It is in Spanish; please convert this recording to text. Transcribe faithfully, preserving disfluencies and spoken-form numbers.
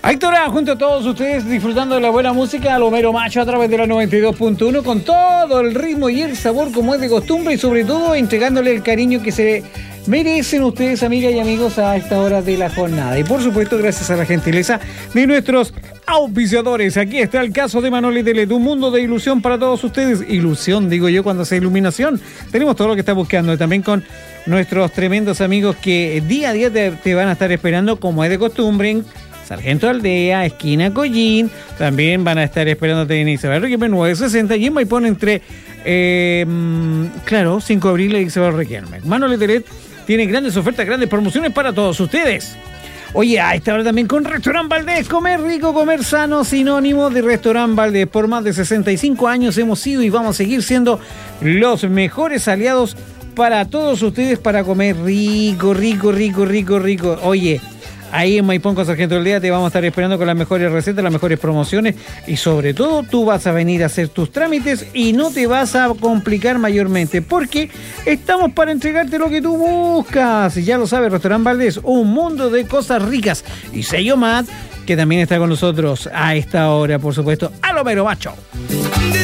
Héctor, junto a todos ustedes disfrutando de la buena música, al Homero Macho a través de la noventa y dos punto uno con todo el ritmo y el sabor como es de costumbre y sobre todo entregándole el cariño que se merecen ustedes, amigas y amigos, a esta hora de la jornada. Y por supuesto, gracias a la gentileza de nuestros auspiciadores. Aquí está el caso de Manoli Telet, un mundo de ilusión para todos ustedes. Ilusión, digo yo, cuando hace iluminación. Tenemos todo lo que está buscando. También con nuestros tremendos amigos que día a día te, te van a estar esperando como es de costumbre en Sargento Aldea, esquina Collín. También van a estar esperándote en Isabel Riquelme nueve sesenta y en Maipón entre, eh, claro, cinco de abril y Isabel Riquelme. Manoli Telet tiene grandes ofertas, grandes promociones para todos ustedes. Oye, a esta hora también con Restaurant Valdés. Comer rico, comer sano, sinónimo de Restaurant Valdés. Por más de sesenta y cinco años hemos sido y vamos a seguir siendo los mejores aliados para todos ustedes para comer rico, rico, rico, rico, rico. Oye, ahí en Maipón con Sargento Aldea te vamos a estar esperando con las mejores recetas, las mejores promociones y sobre todo tú vas a venir a hacer tus trámites y no te vas a complicar mayormente porque estamos para entregarte lo que tú buscas. Ya lo sabes, Restaurant Valdés, un mundo de cosas ricas. Y Sello Mat, que también está con nosotros a esta hora, por supuesto, al Homero Macho.